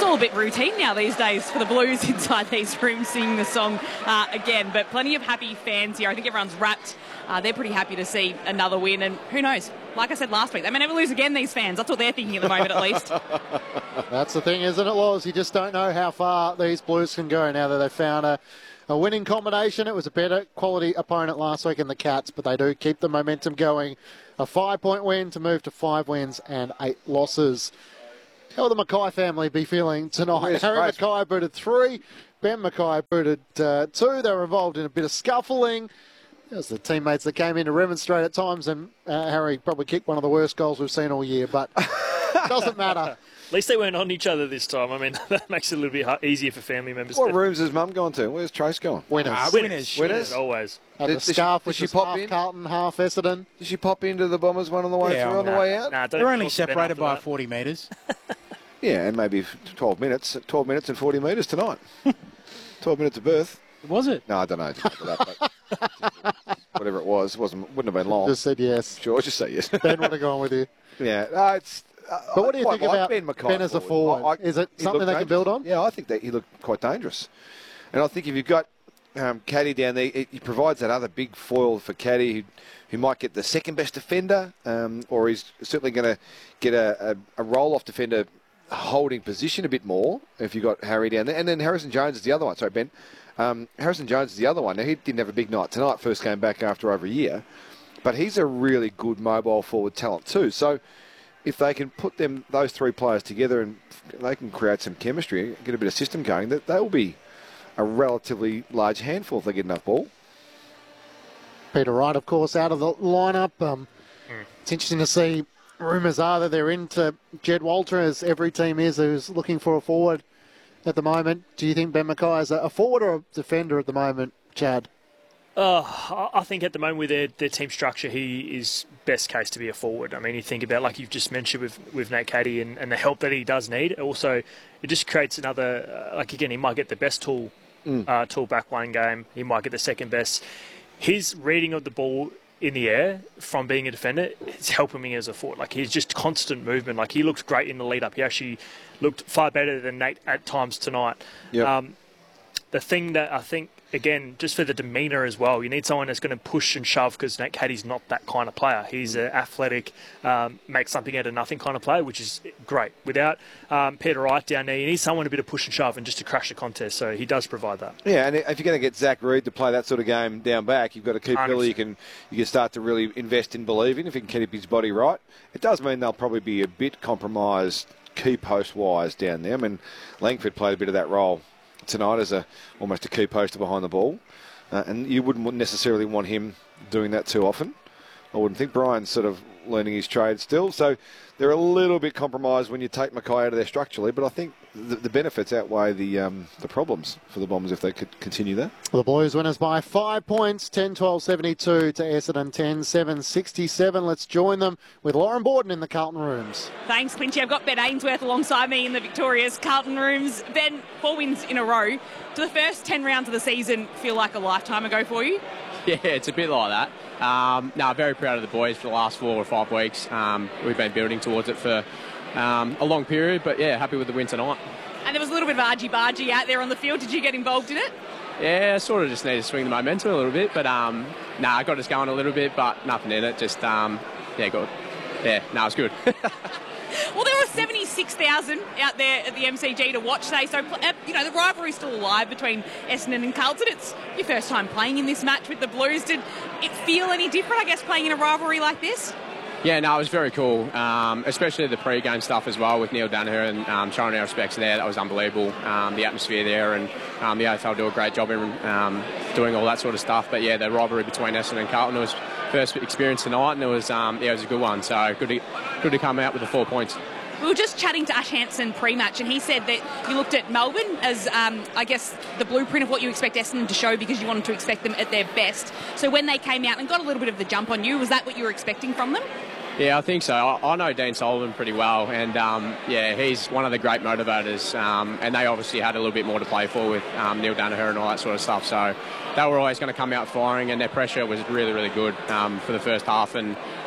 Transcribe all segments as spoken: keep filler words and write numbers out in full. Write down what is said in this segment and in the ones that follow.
all a bit routine now these days for the Blues inside these rooms singing the song uh, again. But plenty of happy fans here. I think everyone's wrapped. Uh, they're pretty happy to see another win. And who knows? Like I said last week, they may never lose again, these fans. That's what they're thinking at the moment, at least. That's the thing, isn't it, Laws? You just don't know how far these Blues can go now that they've found a, a winning combination. It was a better quality opponent last week in the Cats, but they do keep the momentum going. A five-point win to move to five wins and eight losses. How will the Mackay family be feeling tonight? Yes, Harry right. Mackay booted three. Ben Mackay booted uh, two. They were involved in a bit of scuffling. It was the teammates that came in to remonstrate at times, and uh, Harry probably kicked one of the worst goals we've seen all year, but it doesn't matter. At least they weren't on each other this time. I mean, that makes it a little bit hard, easier for family members. What to... rooms has Mum gone to? Where's Trace gone? Winners. Ah, winners. Winners. Winners, always. Had Did- the did she- scarf, did which she is pop half in? Carlton, half Essendon. Did she pop into the Bombers one on the way Yeah, through, on the nah, way out? Nah, don't They're only talk to Ben separated after by that. forty metres. Yeah, and maybe twelve minutes. twelve minutes and forty metres tonight. twelve minutes of birth. Was it? No, I don't know. I didn't know that, but whatever it was, wasn't wouldn't have been long. Just said yes. Sure, just say yes. Ben would have gone with you. Yeah, no, it's. Uh, But what do you I think quite like about Ben, Mackay Ben as a forward? Is it he something looked they can dangerous. build on? Yeah, I think that he looked quite dangerous. And I think if you've got um, Caddy down there, it, he provides that other big foil for Caddy who, who might get the second best defender, um, or he's certainly going to get a, a, a roll-off defender holding position a bit more if you've got Harry down there. And then Harrison Jones is the other one. Sorry, Ben. Um, Harrison Jones is the other one. Now, he didn't have a big night tonight, first came back after over a year. But he's a really good mobile forward talent too. So if they can put them those three players together and they can create some chemistry, get a bit of system going, that they will be a relatively large handful if they get enough ball. Peter Wright, of course, out of the lineup. Um, mm. It's interesting to see. Rumours are that they're into Jed Walter, as every team is, who's looking for a forward at the moment. Do you think Ben Mackay is a forward or a defender at the moment, Chad? Uh, I think at the moment with their, their team structure, he is best case to be a forward. I mean, you think about, like you've just mentioned with, with Nate Caddy and, and the help that he does need. Also, it just creates another, uh, like again, he might get the best tool, mm. uh, tool back one game. He might get the second best. His reading of the ball in the air from being a defender, it's helping me as a forward. Like, he's just constant movement. Like, he looked great in the lead up. He actually looked far better than Nate at times tonight. Yep. Um, the thing that I think, again, just for the demeanour as well, you need someone that's going to push and shove, because Nate Caddy's not that kind of player. He's an athletic, um, make something out of nothing kind of player, which is great. Without um, Peter Wright down there, you need someone a bit of push and shove and just to crash the contest. So he does provide that. Yeah, and if you're going to get Zach Reed to play that sort of game down back, you've got to keep Billy. You can you can start to really invest in believing if he can keep his body right. It does mean they'll probably be a bit compromised key post wise down there. I mean, Langford played a bit of that role tonight as a almost a key poster behind the ball, uh, and you wouldn't necessarily want him doing that too often. I wouldn't think. Brian's sort of learning his trade still, so they're a little bit compromised when you take Mackay out of there structurally, but I think the, the benefits outweigh the um, the problems for the Bombers if they could continue that. The Blues winners by five points, ten twelve seventy-two to Essendon ten seven sixty-seven. Let's join them with Lauren Borden in the Carlton Rooms. Thanks, Clinchy. I've got Ben Ainsworth alongside me in the victorious Carlton Rooms. Ben, four wins in a row. Do the first ten rounds of the season feel like a lifetime ago for you? Yeah, it's a bit like that. Um, no, very proud of the boys for the last four or five weeks. Um, we've been building towards it for um, a long period, but yeah, happy with the win tonight. And there was a little bit of argy-bargy out there on the field. Did you get involved in it? Yeah, sort of just need to swing the momentum a little bit, but um, no, nah, I got us going a little bit, but nothing in it. Just, um, yeah, good. Yeah, no, it's good. Well, there were seventy-six thousand out there at the M C G to watch today, so, you know, the rivalry's still alive between Essendon and Carlton. It's your first time playing in this match with the Blues. Did it feel any different, I guess, playing in a rivalry like this? Yeah, no, it was very cool, um, especially the pre-game stuff as well with Neil Danaher and um, showing our respects there. That was unbelievable, um, the atmosphere there, and um, the A F L do a great job in um, doing all that sort of stuff. But yeah, the rivalry between Essendon and Carlton was first experience tonight, and it was um, yeah, it was a good one. So good to good to come out with the four points. We were just chatting to Ash Hansen pre-match, and he said that you looked at Melbourne as, um, I guess, the blueprint of what you expect Essendon to show, because you wanted to expect them at their best. So when they came out and got a little bit of the jump on you, was that what you were expecting from them? Yeah, I think so. I, I know Dean Sullivan pretty well, and um, yeah, he's one of the great motivators. Um, and they obviously had a little bit more to play for with um, Neil Danaher and all that sort of stuff. So they were always going to come out firing, and their pressure was really, really good um, for the first half. And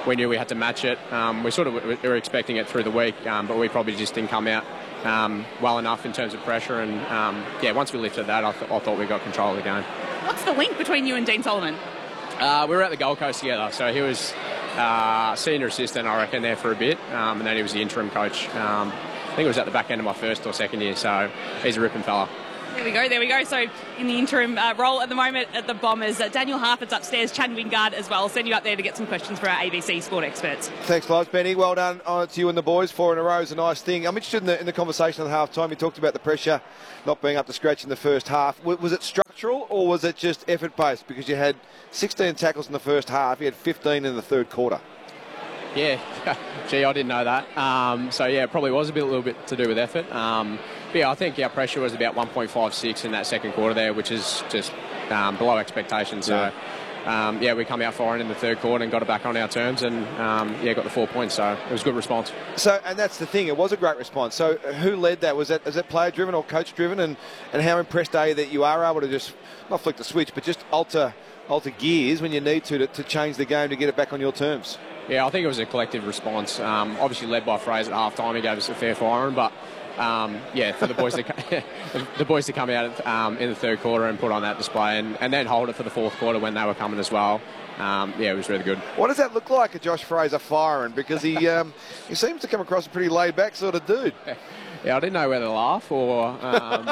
we knew we had to match it. Um, we sort of we were expecting it through the week, um, but we probably just didn't come out um, well enough in terms of pressure. And um, yeah, once we lifted that, I, th- I thought we got control of the game. What's the link between you and Dean Solomon? Uh, we were at the Gold Coast together, so he was uh, senior assistant, I reckon, there for a bit, um, and then he was the interim coach. Um, I think it was at the back end of my first or second year, so he's a ripping fella. There we go, there we go. So in the interim uh, role at the moment at the Bombers, uh, Daniel Harford's upstairs, Chan Wingard as well. I'll send you up there to get some questions for our A B C sport experts. Thanks, Lives. Benny, well done uh, to you and the boys. Four in a row is a nice thing. I'm interested in the, in the conversation at half-time. You talked about the pressure not being up to scratch in the first half. W- was it structural or was it just effort-based? Because you had sixteen tackles in the first half, you had fifteen in the third quarter. Yeah, gee, I didn't know that. Um, so, yeah, it probably was a bit, a little bit to do with effort. Um, but, yeah, I think our pressure was about one point five six in that second quarter there, which is just um, below expectations. So, yeah. Um, yeah, we come out firing in the third quarter and got it back on our terms and, um, yeah, got the four points. So it was a good response. So, and that's the thing. It was a great response. So who led that? Was that, is it player-driven or coach-driven? And, and how impressed are you that you are able to just, not flick the switch, but just alter alter gears when you need to, to to change the game to get it back on your terms? Yeah, I think it was a collective response. Um, obviously led by Fraser at half time. He gave us a fair firing, but um, yeah, for the boys to the boys to come out um, in the third quarter and put on that display, and, and then hold it for the fourth quarter when they were coming as well. Um, yeah, it was really good. What does that look like, a Josh Fraser firing? Because he um, he seems to come across a pretty laid back sort of dude. Yeah, I didn't know whether to laugh or... Um,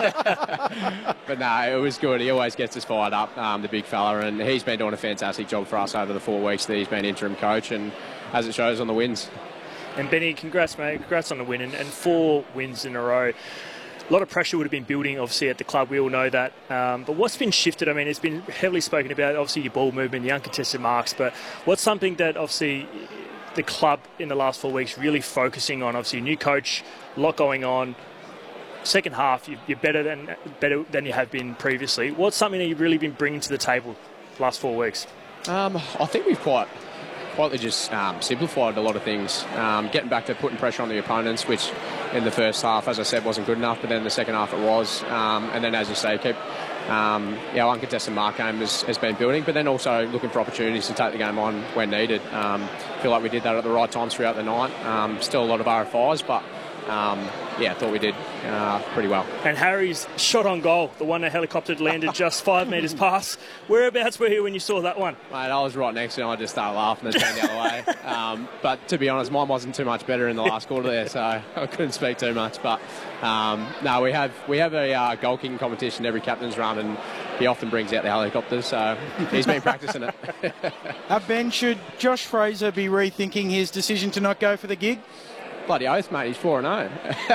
but no, it was good. He always gets us fired up, um, the big fella, and he's been doing a fantastic job for us over the four weeks that he's been interim coach, and as it shows on the wins. And Benny, congrats, mate. Congrats on the win, and, and four wins in a row. A lot of pressure would have been building, obviously, at the club. We all know that. Um, but what's been shifted? I mean, it's been heavily spoken about, obviously, your ball movement, the uncontested marks, but what's something that, obviously... the club in the last four weeks really focusing on? Obviously, a new coach, a lot going on. Second half, you're better than better than you have been previously. What's something that you've really been bringing to the table the last four weeks? Um, I think we've quite quietly just um, simplified a lot of things. Um, getting back to putting pressure on the opponents, which in the first half, as I said, wasn't good enough, but then the second half it was. Um, and then, as you say, keep um, our uncontested mark game has, has been building, but then also looking for opportunities to take the game on when needed. Um, feel like we did that at the right times throughout the night. Um, still a lot of R F Is, but um, yeah, I thought we did uh, pretty well. And Harry's shot on goal, the one that helicopter landed just five metres past. Whereabouts were you when you saw that one? Mate, I was right next to him. I just started laughing and turned the other way. Um, but to be honest, mine wasn't too much better in the last quarter there, so I couldn't speak too much. But um, no, we have we have a uh, goal kicking competition every captain's run, and he often brings out the helicopters, so he's been practicing it. uh, Ben, should Josh Fraser be rethinking his decision to not go for the gig? Bloody oath, mate, he's four and oh.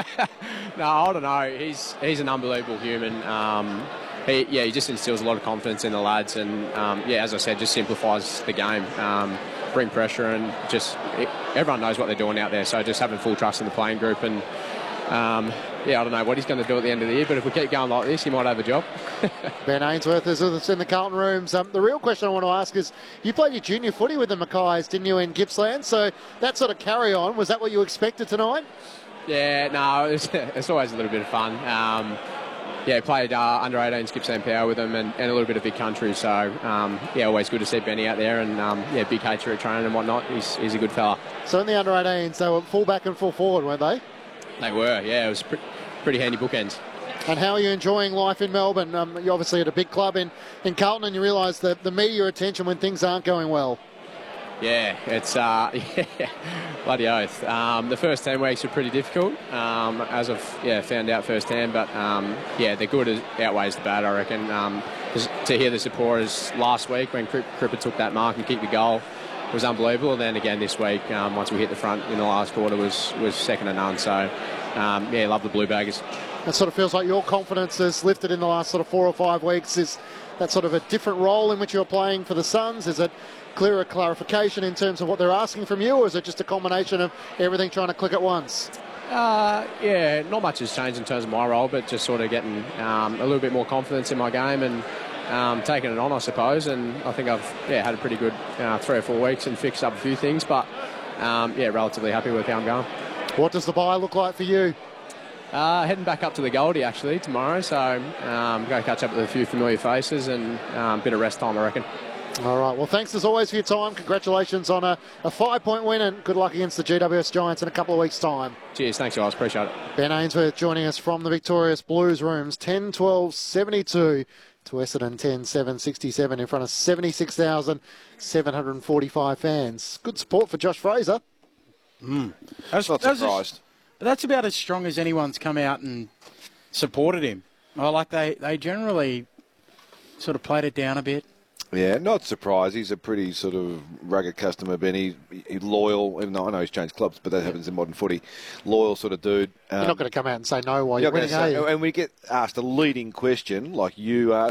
No, I don't know. He's he's an unbelievable human. Um, he, yeah, he just instills a lot of confidence in the lads, and um, yeah, as I said, just simplifies the game. Um, bring pressure, and just it, everyone knows what they're doing out there. So just having full trust in the playing group, and um, yeah, I don't know what he's going to do at the end of the year, but if we keep going like this, he might have a job. Ben Ainsworth is with us in the Carlton rooms. Um, the real question I want to ask is, you played your junior footy with the Mackays, didn't you, in Gippsland? So that sort of carry on, was that what you expected tonight? Yeah, no, it's, it's always a little bit of fun. Um, yeah, played uh, under eighteens Gippsland Power with them, and, and a little bit of big country. So um, yeah, always good to see Benny out there, and um, yeah, big hater at training and whatnot. He's, he's a good fella. So in the under eighteens, they were full back and full forward, weren't they? They were, yeah. It was pre- pretty handy bookends. And how are you enjoying life in Melbourne? Um, you're obviously at a big club in, in Carlton, and you realise the, the media attention when things aren't going well. Yeah, it's uh, yeah, bloody oath. Um, the first ten weeks were pretty difficult, um, as I've yeah, found out firsthand. But um, yeah, the good outweighs the bad, I reckon. Um, to hear the supporters last week when Cripper took that mark and kicked the goal was unbelievable. And then again this week, um, once we hit the front in the last quarter, was was second to none. So um, yeah, love the Blue Baggers. It sort of feels like your confidence has lifted in the last sort of four or five weeks. Is that sort of a different role in which you're playing for the Suns? Is it clearer clarification in terms of what they're asking from you, or is it just a combination of everything trying to click at once? Uh, yeah, not much has changed in terms of my role, but just sort of getting um, a little bit more confidence in my game and um, taking it on, I suppose. And I think I've yeah had a pretty good uh, three or four weeks and fixed up a few things, but um, yeah, relatively happy with how I'm going. What does the bye look like for you? Uh, heading back up to the Goldie actually tomorrow, so um, going to catch up with a few familiar faces and um, a bit of rest time, I reckon. All right. Well, thanks as always for your time. Congratulations on a, a five-point win and good luck against the G W S Giants in a couple of weeks' time. Cheers. Thanks, guys. Appreciate it. Ben Ainsworth joining us from the Victorious Blues Rooms. ten twelve seventy-two to Essendon ten seven sixty-seven in front of seventy-six thousand seven hundred forty-five fans. Good support for Josh Fraser. Mm. That's, Not that's, surprised. that's about as strong as anyone's come out and supported him. Oh, like they, they generally sort of played it down a bit. Yeah, not surprised. He's a pretty sort of rugged customer, Benny. He's loyal, even though I know he's changed clubs, but that happens in modern footy. Loyal sort of dude. Um, You're not going to come out and say no while you're, you're winning, gonna are say, you? and we get asked a leading question, like you are